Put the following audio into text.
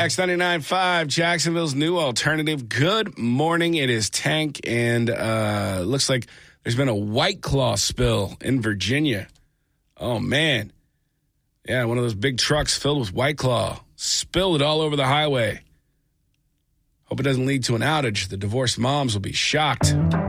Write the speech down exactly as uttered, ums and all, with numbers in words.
X ninety-nine point five, Jacksonville's new alternative. Good morning. It is Tank, and uh, looks like there's been a White Claw spill in Virginia. Oh, man. Yeah, one of those big trucks filled with White Claw. Spilled it all over the highway. Hope it doesn't lead to an outage. The divorced moms will be shocked.